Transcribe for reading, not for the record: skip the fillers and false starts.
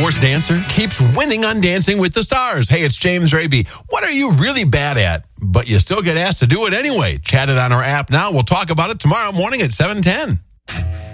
worst dancer keeps winning on Dancing with the Stars. Hey, it's James Raby. What are you really bad at, but you still get asked to do it anyway? Chat it on our app now. We'll talk about it tomorrow morning at 7:10.